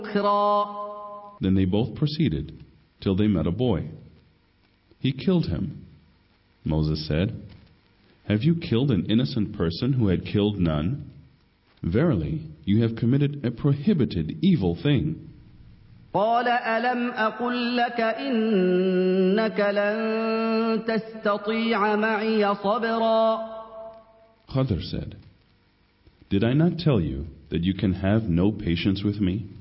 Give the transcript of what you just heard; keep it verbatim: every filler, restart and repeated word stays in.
Then they both proceeded till they met a boy. He killed him. Moses said, "Have you killed an innocent person who had killed none? Verily, you have committed a prohibited evil thing." قال ألم أقل لك إنك لن تستطيع معي صبرا. Khadr said, "Did I not tell you that you can have no patience with me?"